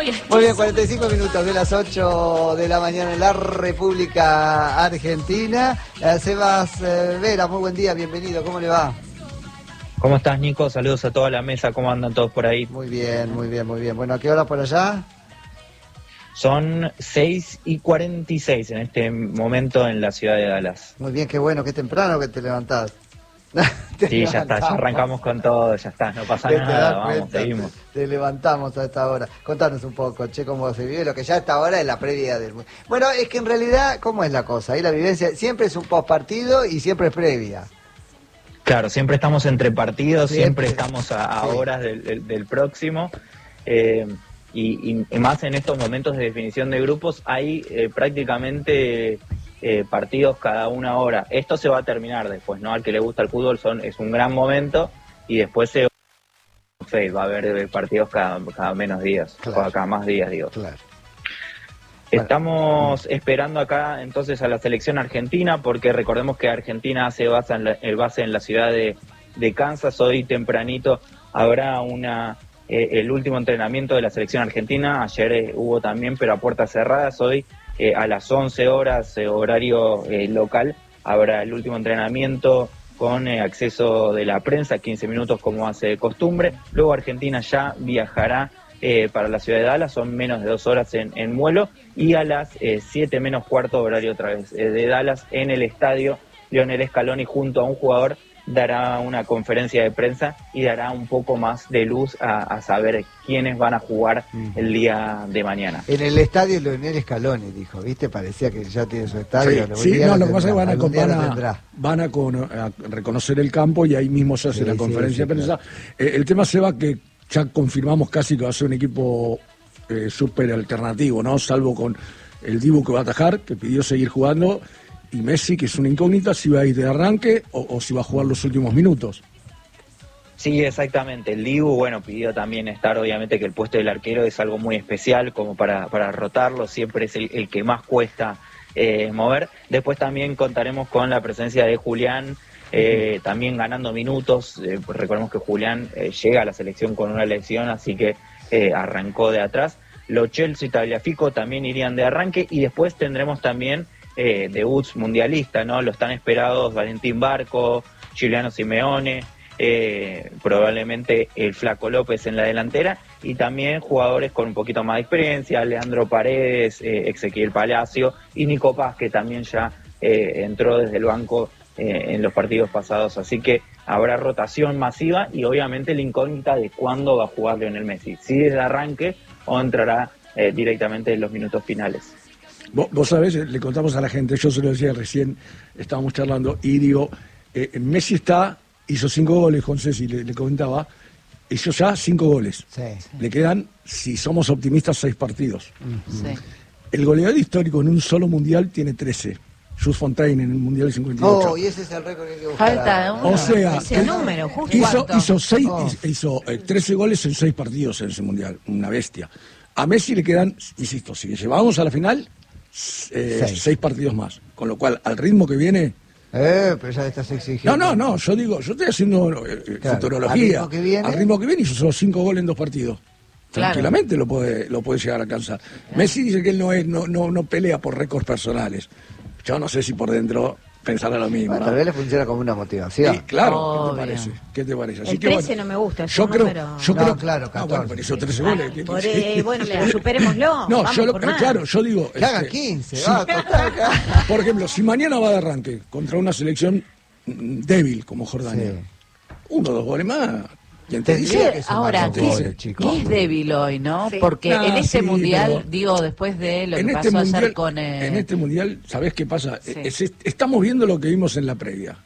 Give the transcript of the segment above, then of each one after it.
Muy bien, 45 minutos de las 8 de la mañana en la República Argentina. Sebas Vera, muy buen día, bienvenido, ¿cómo le va? ¿Cómo estás, Nico? Saludos a toda la mesa, ¿cómo andan todos por ahí? Muy bien, muy bien, muy bien. Bueno, ¿a qué hora por allá? Son 6:46 en este momento en la ciudad de Dallas. Muy bien, qué bueno, qué temprano que te levantás. Sí, ya está, ya arrancamos con todo, ya está, no pasa nada, vamos, seguimos. Te levantamos a esta hora. Contanos un poco, che, cómo se vive lo que ya a esta hora es la previa del... Bueno, es que en realidad, ¿cómo es la cosa? Ahí la vivencia siempre es un postpartido y siempre es previa. Claro, siempre estamos entre partidos, siempre estamos a sí. Horas del próximo, y más en estos momentos de definición de grupos hay prácticamente partidos cada una hora. Esto se va a terminar después, ¿no? Al que le gusta el fútbol es un gran momento y después va a haber partidos cada menos días, claro. cada más días, digo. Claro. Estamos esperando acá entonces a la selección argentina, porque recordemos que Argentina hace el base en la ciudad de Kansas. Hoy tempranito habrá el último entrenamiento de la selección argentina. Ayer hubo también, pero a puertas cerradas. Hoy a las 11 horas, horario local, habrá el último entrenamiento con acceso de la prensa, 15 minutos como hace de costumbre. Luego Argentina ya viajará para la ciudad de Dallas, son menos de 2 horas en vuelo, y a las 7 menos cuarto horario otra vez de Dallas, en el estadio Lionel Scaloni, junto a un jugador, dará una conferencia de prensa y dará un poco más de luz a saber quiénes van a jugar el día de mañana. En el estadio Lionel Scaloni, dijo, ¿viste? Parecía que ya tiene su estadio. Sí, no, lo que pasa es que van a reconocer el campo y ahí mismo se hace la conferencia de prensa. Claro. El tema se va que ya confirmamos casi que va a ser un equipo súper alternativo, ¿no? Salvo con el Dibu que va a atajar, que pidió seguir jugando, y Messi, que es una incógnita, si va a ir de arranque o si va a jugar los últimos minutos. Sí, exactamente. El Dibu, bueno, pidió también estar, obviamente que el puesto del arquero es algo muy especial, como para rotarlo, siempre es el que más cuesta mover. Después también contaremos con la presencia de Julián, también ganando minutos. Recordemos que Julián llega a la selección con una lesión, así que arrancó de atrás. Lo Celso y Tagliafico también irían de arranque, y después tendremos también debuts mundialistas, ¿no? Los tan esperados Valentín Barco, Giuliano Simeone, probablemente el Flaco López en la delantera, y también jugadores con un poquito más de experiencia, Leandro Paredes, Ezequiel Palacio y Nico Paz, que también ya entró desde el banco en los partidos pasados. Así que habrá rotación masiva y obviamente la incógnita de cuándo va a jugar Lionel Messi, si desde arranque o entrará directamente en los minutos finales. Vos sabés, le contamos a la gente, yo se lo decía recién, estábamos charlando, y digo, Messi hizo 5 goles, con Ceci, le comentaba, hizo ya 5 goles. Sí. Le quedan, si somos optimistas, 6 partidos. Sí. El goleador histórico en un solo mundial tiene 13. Jules Fontaine en el mundial 58. Oh, y ese es el récord que hay que buscar. Falta uno. O sea, ese número, justo. Hizo 13 goles en 6 partidos en ese mundial, una bestia. A Messi le quedan, insisto, si llevamos a la final, 6 partidos más. Con lo cual, al ritmo que viene... pero ya le estás exigiendo. No, yo estoy haciendo futurología. Al ritmo que viene hizo solo 5 goles en 2 partidos. Claro. Tranquilamente lo puede llegar a alcanzar. Messi dice que él no pelea por récords personales. Yo no sé si por dentro pensará lo mismo. Tal vez le funciona como una motivación. Sí, claro. Obvio. ¿Qué te parece? Así El que, 13 no me gusta, es un creo, número... Claro, 14. Bueno, pero hizo 13 goles. Bueno, superémoslo. No, vamos claro, yo digo... Que haga 15, sí. Por ejemplo, si mañana va de arranque contra una selección débil como Jordania, 1 o 2 goles más... ¿Quién te dice que ahora, ¿qué es débil hoy, no? Sí. Porque en ese mundial, digo, después de lo que pasó ayer con... En este mundial, ¿sabés qué pasa? Sí. Estamos viendo lo que vimos en la previa.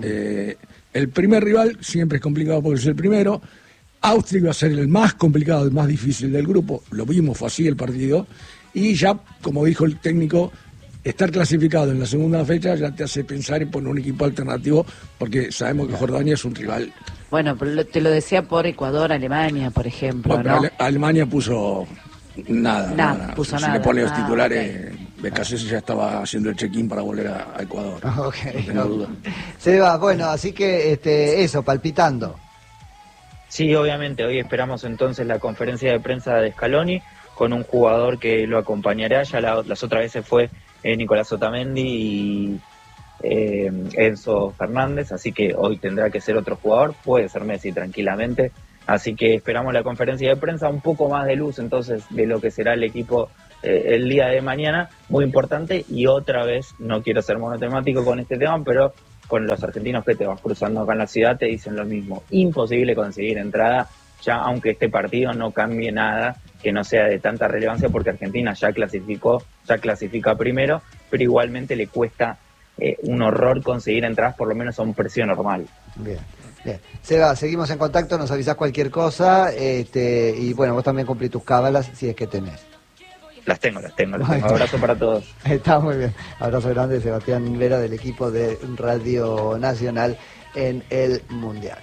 El primer rival siempre es complicado porque es el primero. Austria iba a ser el más complicado, el más difícil del grupo. Lo vimos, fue así el partido. Y ya, como dijo el técnico, estar clasificado en la segunda fecha ya te hace pensar en poner un equipo alternativo, porque sabemos que Jordania es un rival. Bueno, pero te lo decía por Ecuador, Alemania, por ejemplo, bueno, ¿no? Alemania puso nada. Puso si nada. le pone los titulares, Becasese ya estaba haciendo el check-in para volver a Ecuador. Ok. No tengo duda. Seba, bueno, así que eso, palpitando. Sí, obviamente, hoy esperamos entonces la conferencia de prensa de Scaloni. con un jugador que lo acompañará. Ya las otras veces fue Nicolás Otamendi y Enzo Fernández, así que hoy tendrá que ser otro jugador, puede ser Messi tranquilamente, así que esperamos la conferencia de prensa, un poco más de luz entonces de lo que será el equipo el día de mañana, muy importante. Y otra vez, no quiero ser monotemático con este tema, pero con los argentinos que te vas cruzando acá en la ciudad te dicen lo mismo, imposible conseguir entrada, ya aunque este partido no cambie nada que no sea de tanta relevancia, porque Argentina ya clasifica primero, pero igualmente le cuesta un horror conseguir entradas, por lo menos a un precio normal. Bien. Seba, seguimos en contacto, nos avisás cualquier cosa, y bueno, vos también cumplís tus cábalas si es que tenés. Las tengo. Abrazo para todos. Está muy bien. Abrazo grande, Sebastián Vera, del equipo de Radio Nacional en el Mundial.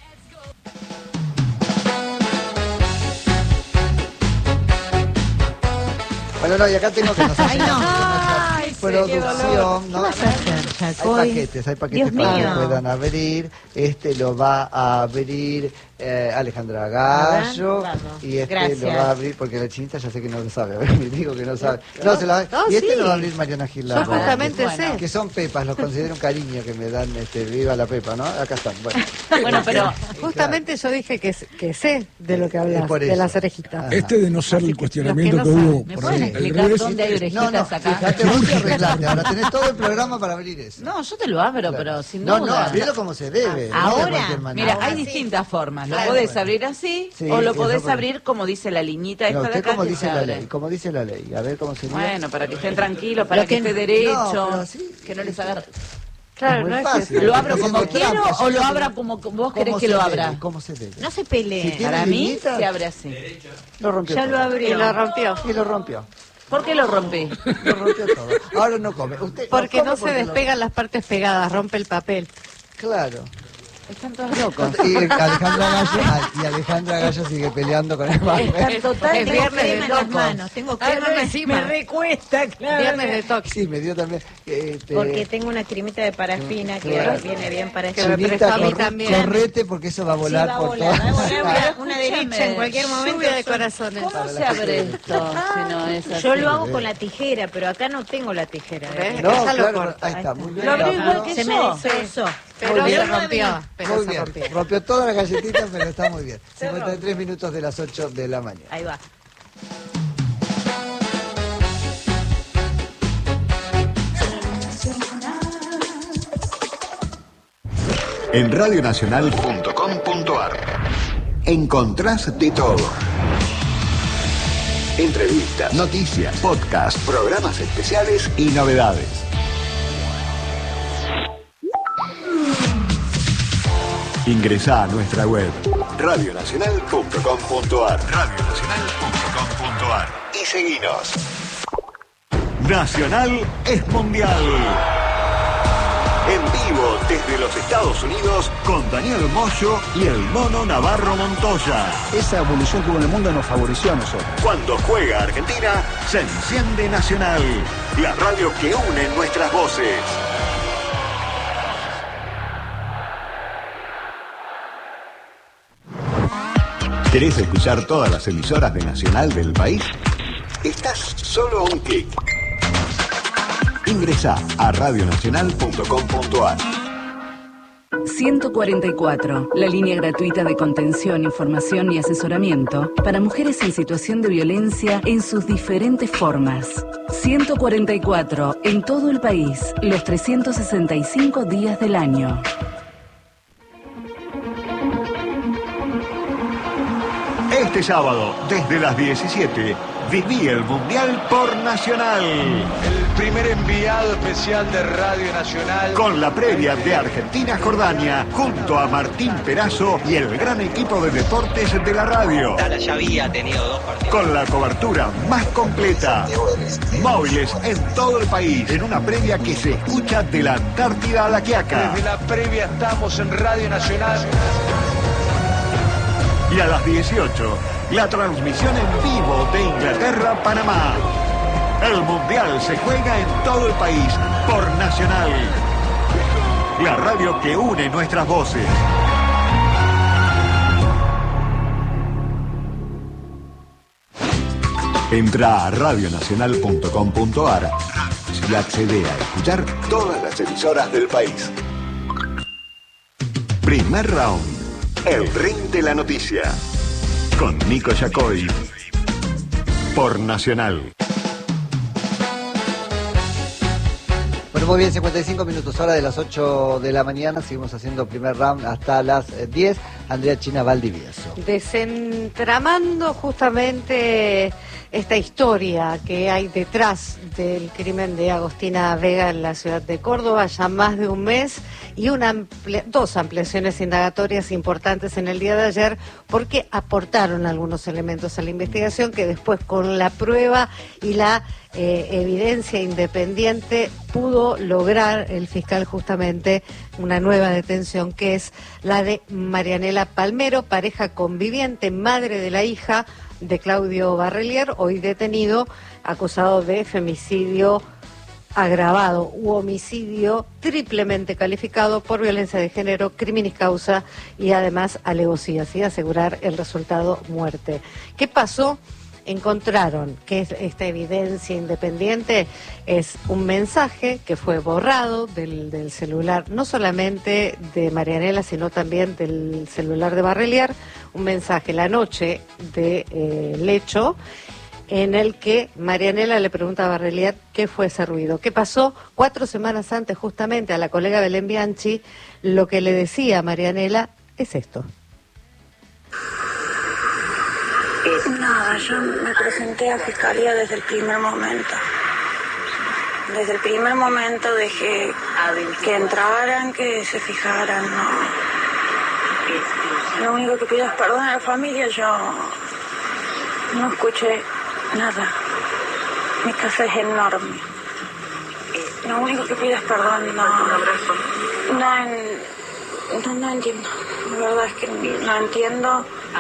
Bueno, no, y acá tengo que nos hacer producción, ¿no? Hay paquetes para que puedan abrir. Lo va a abrir Alejandra Gallo, y lo va a abrir, porque la chinita ya sé que no lo sabe, a ver, me digo que no sabe. No, se lo va, y lo va a abrir Mariana Gilda. Yo justamente sé. Que son pepas, los considero un cariño que me dan, viva la pepa, ¿no? Acá están, bueno, pero justamente yo dije que sé de lo que hablas, de las orejitas. De no ser el cuestionamiento que hubo. ¿Me pueden explicar dónde hay orejitas acá? Fíjate, vos arreglate, ahora tenés todo el programa para abrir eso. No, yo te lo abro, pero sin duda. No, abrilo como se debe. Ahora, mira, hay distintas formas. Lo podés abrir así, o lo podés abrir como dice la liñita esta de acá. Como dice la ley, a ver cómo se dice. Bueno, para que estén tranquilos, para que esté derecho, que no les agarre. Claro, no es fácil. ¿Lo abro como quiero o lo abra como vos querés que lo abra? ¿Cómo se debe? No se pelee. Para mí se abre así. Lo rompió. Ya lo abrió. Y lo rompió. ¿Por qué lo rompí? Lo rompió todo. Ahora no come. Porque no se despegan las partes pegadas, rompe el papel. Claro. Están todos locos. Y Alejandra Gallo sigue peleando con el barrio. Es viernes de las manos. Tengo crema encima. Me recuesta, claro. Viernes de toque. Sí, me dio también. Porque tengo una cremita de parafina que viene bien para que me prestó a mí también. Correte, porque eso va a volar por todo. Una derecha en cualquier momento. Lluvia de corazones. ¿Cómo se abre esto? Si no es así. Yo lo hago con la tijera, pero acá no tengo la tijera. No, claro, ahí está, muy bien. Lo abrí igual que se me deshizo. Pero se rompió. Muy bien, rompió todas las galletitas, pero está muy bien. 53 minutos de las 8 de la mañana. Ahí va. En radionacional.com.ar encontrás de todo. Entrevistas, noticias, podcasts, programas especiales y novedades. Ingresá a nuestra web radionacional.com.ar y seguinos. Nacional es mundial. En vivo desde los Estados Unidos con Daniel Moyo y el Mono Navarro Montoya. Esa evolución que hubo en el mundo nos favoreció a nosotros. Cuando juega Argentina, se enciende Nacional, la radio que une nuestras voces. ¿Querés escuchar todas las emisoras de Nacional del país? Estás solo a un clic. Ingresá a radionacional.com.ar. 144, la línea gratuita de contención, información y asesoramiento para mujeres en situación de violencia en sus diferentes formas. 144, en todo el país, los 365 días del año. Este sábado, desde las 17, viví el Mundial por Nacional. El primer enviado especial de Radio Nacional. Con la previa de Argentina-Jordania, junto a Martín Perazo y el gran equipo de deportes de la radio. Ya había tenido 2 partidos. Con la cobertura más completa. Móviles en todo el país, en una previa que se escucha de la Antártida a la Quiaca. Desde la previa estamos en Radio Nacional. Y a las 18, la transmisión en vivo de Inglaterra-Panamá. El Mundial se juega en todo el país por Nacional. La radio que une nuestras voces. Entra a radionacional.com.ar y accede a escuchar todas las emisoras del país. Primer round. El ring de la noticia. Con Nico Yacoy. Por Nacional. Bueno, muy bien, 55 minutos, hora de las 8 de la mañana. Seguimos haciendo primer round hasta las 10. Andrea China Valdivieso. Desentramando justamente esta historia que hay detrás del crimen de Agostina Vega en la ciudad de Córdoba, ya más de un mes, y dos ampliaciones indagatorias importantes en el día de ayer, porque aportaron algunos elementos a la investigación que después, con la prueba y la evidencia independiente, pudo lograr el fiscal justamente una nueva detención, que es la de Marianela Palmero, pareja conviviente, madre de la hija de Claudio Barrelier, hoy detenido, acusado de femicidio agravado u homicidio triplemente calificado por violencia de género, criminis causa y además alevosía, y asegurar el resultado muerte. ¿Qué pasó? Encontraron que esta evidencia independiente es un mensaje que fue borrado del celular, no solamente de Marianela, sino también del celular de Barrelier, un mensaje la noche del hecho, en el que Marianela le pregunta a Barrelier qué fue ese ruido. ¿Qué pasó? 4 semanas antes, justamente, a la colega Belén Bianchi, lo que le decía a Marianela es esto. Nada, yo me presenté a Fiscalía desde el primer momento. Desde el primer momento dejé que entraran, que se fijaran, no. Lo único que pido es perdón a la familia, yo no escuché nada. Mi casa es enorme. Lo único que pido es perdón, no entiendo. La verdad es que no entiendo.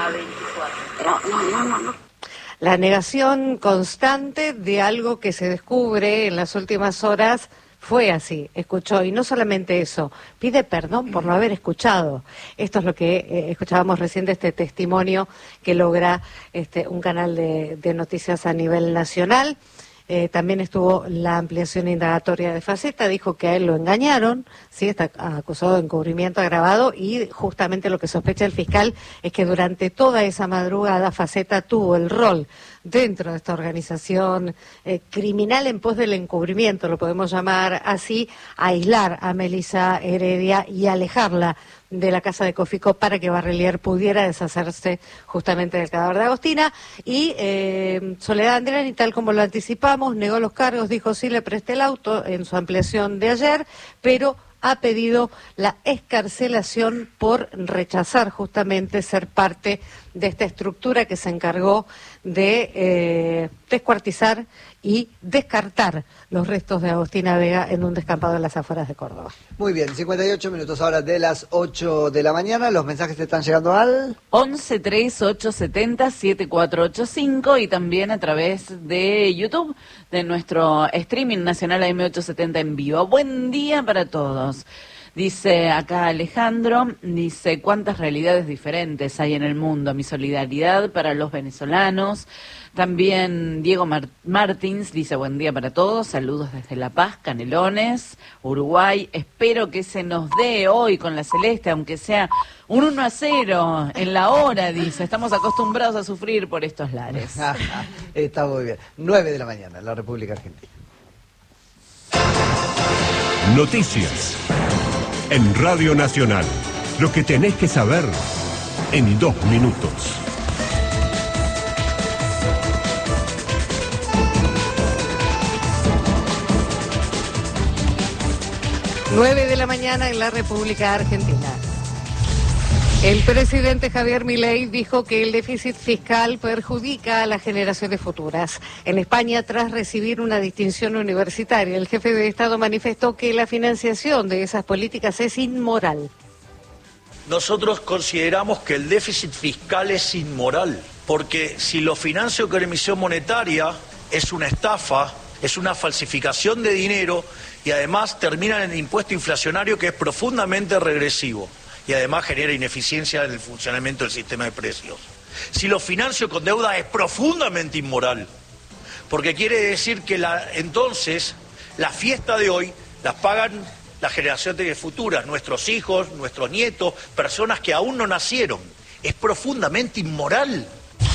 No. La negación constante de algo que se descubre en las últimas horas fue así, escuchó, y no solamente eso, pide perdón por no haber escuchado. Esto es lo que escuchábamos recién de este testimonio que logra un canal de noticias a nivel nacional. También estuvo la ampliación indagatoria de Faceta, dijo que a él lo engañaron, sí, está acusado de encubrimiento agravado, y justamente lo que sospecha el fiscal es que durante toda esa madrugada Faceta tuvo el rol dentro de esta organización criminal en pos del encubrimiento, lo podemos llamar así, aislar a Melissa Heredia y alejarla de la casa de Cofico para que Barrelier pudiera deshacerse justamente del cadáver de Agostina. Y Soledad Andriani, tal como lo anticipamos, negó los cargos, dijo sí le presté el auto en su ampliación de ayer, pero ha pedido la excarcelación por rechazar justamente ser parte de esta estructura que se encargó de descuartizar y descartar los restos de Agostina Vega en un descampado en las afueras de Córdoba. Muy bien, 58 minutos ahora de las 8 de la mañana. Los mensajes están llegando al 1138707485 y también a través de YouTube, de nuestro streaming nacional AM870 en vivo. Buen día para todos. Dice acá Alejandro, dice, ¿cuántas realidades diferentes hay en el mundo? Mi solidaridad para los venezolanos. También Diego Martins dice, buen día para todos, saludos desde La Paz, Canelones, Uruguay. Espero que se nos dé hoy con la Celeste, aunque sea un 1-0 en la hora, dice. Estamos acostumbrados a sufrir por estos lares. Está muy bien. 9 de la mañana en la República Argentina. Noticias en Radio Nacional. Lo que tenés que saber en 2 minutos. Nueve de la mañana en la República Argentina. El presidente Javier Milei dijo que el déficit fiscal perjudica a las generaciones futuras. En España, tras recibir una distinción universitaria, el jefe de Estado manifestó que la financiación de esas políticas es inmoral. Nosotros consideramos que el déficit fiscal es inmoral, porque si lo financio con emisión monetaria es una estafa, es una falsificación de dinero y además termina en el impuesto inflacionario, que es profundamente regresivo. Y además genera ineficiencia en el funcionamiento del sistema de precios. Si lo financio con deuda es profundamente inmoral, porque quiere decir que entonces la fiesta de hoy las pagan las generaciones futuras, nuestros hijos, nuestros nietos, personas que aún no nacieron. Es profundamente inmoral.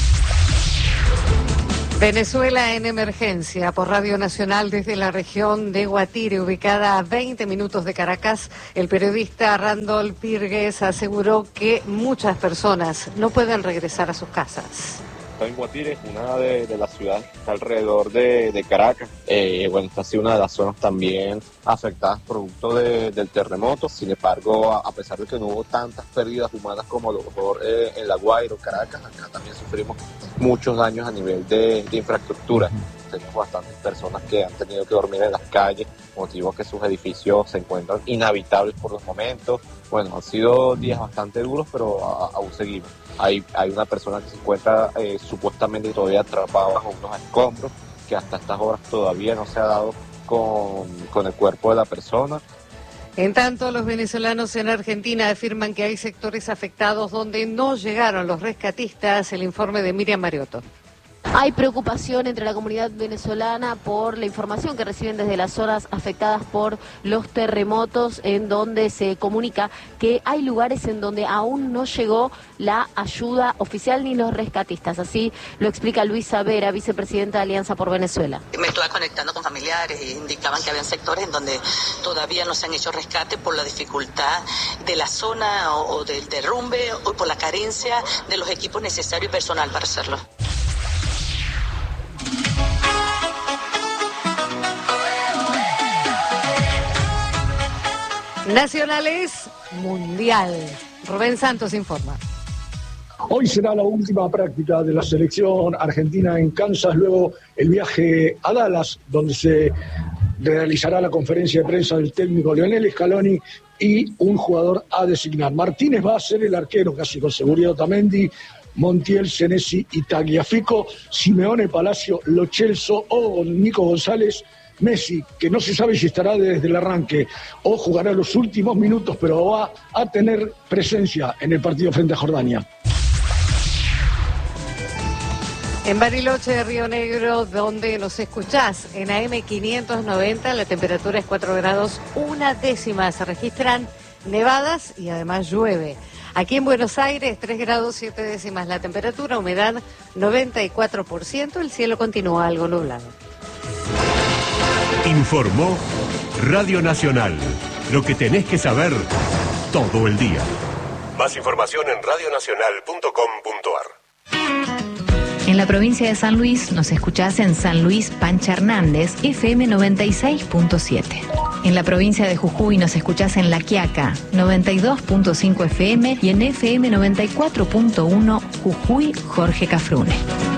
Venezuela en emergencia por Radio Nacional desde la región de Guatire, ubicada a 20 minutos de Caracas. El periodista Randolph Pirgues aseguró que muchas personas no pueden regresar a sus casas. En Guatire, una de las ciudades que está alrededor de Caracas. Esta ha sido una de las zonas también afectadas producto del terremoto. Sin embargo, a pesar de que no hubo tantas pérdidas humanas como a lo mejor en La Guaira o Caracas, acá también sufrimos muchos daños a nivel de infraestructura. Tenemos bastantes personas que han tenido que dormir en las calles, motivo que sus edificios se encuentran inhabitables por los momentos. Bueno, han sido días bastante duros, pero aún seguimos. Hay una persona que se encuentra supuestamente todavía atrapada bajo unos escombros, que hasta estas horas todavía no se ha dado con el cuerpo de la persona. En tanto, los venezolanos en Argentina afirman que hay sectores afectados donde no llegaron los rescatistas. El informe de Miriam Mariotto. Hay preocupación entre la comunidad venezolana por la información que reciben desde las zonas afectadas por los terremotos, en donde se comunica que hay lugares en donde aún no llegó la ayuda oficial ni los rescatistas. Así lo explica Luisa Vera, vicepresidenta de Alianza por Venezuela. Me estuve conectando con familiares y indicaban que habían sectores en donde todavía no se han hecho rescates por la dificultad de la zona o del derrumbe o por la carencia de los equipos necesarios y personal para hacerlo. Nacionales Mundial. Rubén Santos informa. Hoy será la última práctica de la selección argentina en Kansas, luego el viaje a Dallas, donde se realizará la conferencia de prensa del técnico Lionel Scaloni y un jugador a designar. Martínez va a ser el arquero, casi con seguridad. Otamendi, Montiel, Senesi y Tagliafico, Simeone, Palacio, Lo Celso o Nico González, Messi, que no se sabe si estará desde el arranque o jugará los últimos minutos, pero va a tener presencia en el partido frente a Jordania. En Bariloche, Río Negro, donde nos escuchás en AM 590, la temperatura es 4 grados 1 Se registran nevadas y además llueve. Aquí en Buenos Aires, 3 grados 7 la temperatura, humedad 94%, el cielo continúa algo nublado. Informó Radio Nacional. Lo que tenés que saber todo el día. Más información en radionacional.com.ar. En la provincia de San Luis nos escuchás en San Luis Pancha Hernández, FM 96.7. En la provincia de Jujuy nos escuchás en La Quiaca, 92.5 FM y en FM 94.1 Jujuy Jorge Cafrune.